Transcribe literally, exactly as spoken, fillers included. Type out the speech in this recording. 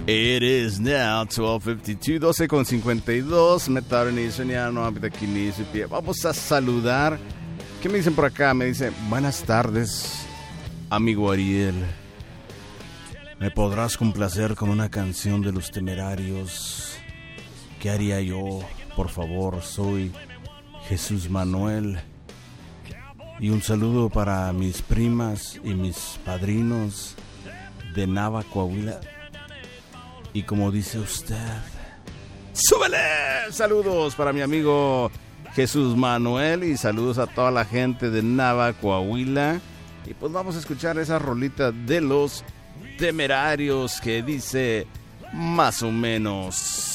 It is now twelve fifty-two, doce con cincuenta y dos. Vamos a saludar. ¿Qué me dicen por acá? Me dice, buenas tardes, amigo Ariel. ¿Me podrás complacer con una canción de Los Temerarios? ¿Qué haría yo? Por favor, soy Jesús Manuel. Y un saludo para mis primas y mis padrinos de Nava, Coahuila. Y como dice usted, ¡súbele! Saludos para mi amigo Jesús Manuel y saludos a toda la gente de Nava, Coahuila. Y pues vamos a escuchar esa rolita de Los Temerarios que dice más o menos.